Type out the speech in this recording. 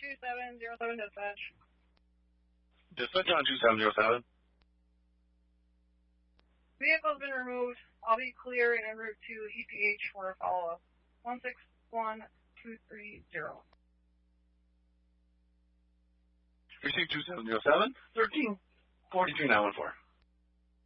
2707 dispatch. Dispatch on 2707. Vehicle's been removed. I'll be clear and en route to EPH for a follow-up. 161230. Receive 2707, 1342 914.